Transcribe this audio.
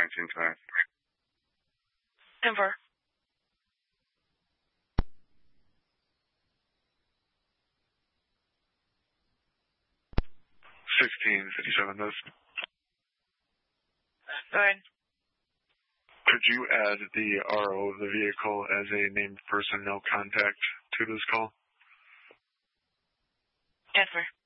1910. Denver. 1657 does. Go ahead. Could you add the RO of the vehicle as a named person, no contact, to this call? Yes, sir.